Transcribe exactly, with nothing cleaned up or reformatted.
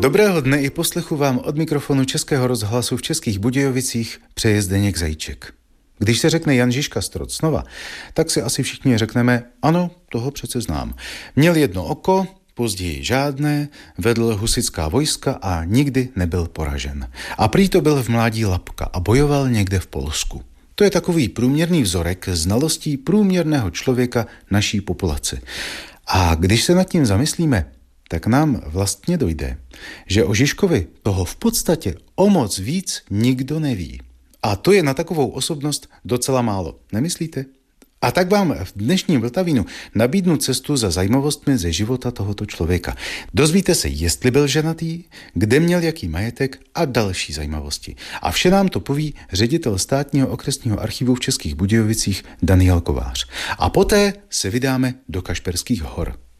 Dobrého dne i poslechu vám od mikrofonu Českého rozhlasu v Českých Budějovicích přeje Zdeněk Zajíček. Když se řekne Jan Žižka z Trocnova, tak si asi všichni řekneme, ano, toho přece znám. Měl jedno oko, později žádné, vedl husitská vojska a nikdy nebyl poražen. A prý to byl v mládí Lapka a bojoval někde v Polsku. To je takový průměrný vzorek znalostí průměrného člověka naší populace. A když se nad tím zamyslíme, tak nám vlastně dojde, že o Žižkovi toho v podstatě o moc víc nikdo neví. A to je na takovou osobnost docela málo, nemyslíte? A tak vám v dnešním Vltavínu nabídnu cestu za zajímavostmi ze života tohoto člověka. Dozvíte se, jestli byl ženatý, kde měl jaký majetek a další zajímavosti. A vše nám to poví ředitel státního okresního archivu v Českých Budějovicích Daniel Kovář. A poté se vydáme do Kašperských hor.